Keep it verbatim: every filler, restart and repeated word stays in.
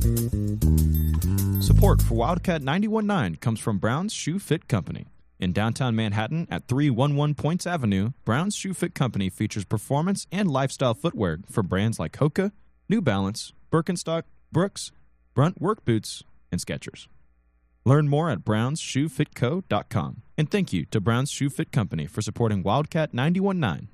Support for Wildcat ninety-one point nine comes from Brown's Shoe Fit Company. In downtown Manhattan at three eleven Points Avenue, Brown's Shoe Fit Company features performance and lifestyle footwear for brands like Hoka, New Balance, Birkenstock, Brooks, Brunt Work Boots, and Skechers. Learn more at browns shoe fit co dot com. And thank you to Brown's Shoe Fit Company for supporting Wildcat ninety-one point nine.